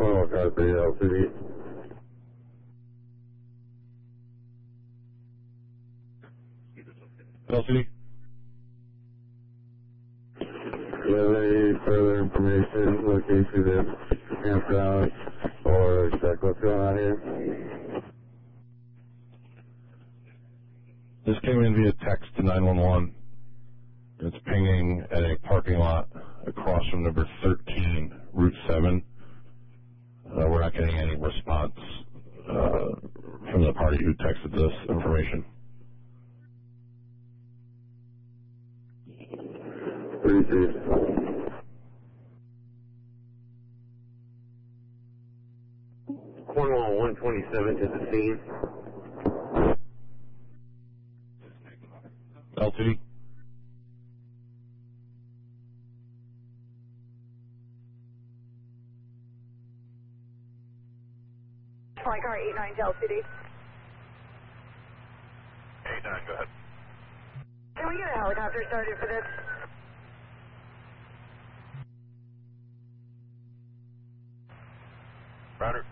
Cornwall Car 3 LCD. LCD? Do you have any further information, location of campground, or check what's going on here? This came in via text to 911. It's pinging at a parking lot across from number 13, Route 7. We're not getting any response from the party who texted this information. Received. Cornwall 127 to the scene. LTD? Flight car 89 to LCD. 89, go ahead. Can we get a helicopter started for this? Router.